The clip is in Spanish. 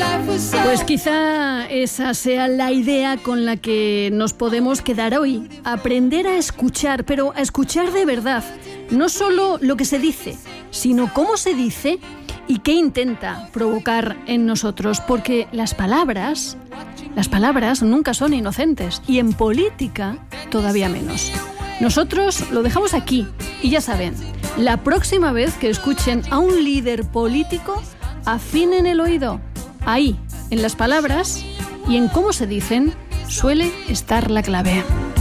Pues quizá esa sea la idea con la que nos podemos quedar hoy. Aprender a escuchar, pero a escuchar de verdad. No solo lo que se dice, sino cómo se dice y qué intenta provocar en nosotros. Porque las palabras nunca son inocentes. Y en política, todavía menos. Nosotros lo dejamos aquí. Y ya saben, la próxima vez que escuchen a un líder político, afinen el oído. Ahí, en las palabras y en cómo se dicen, suele estar la clave.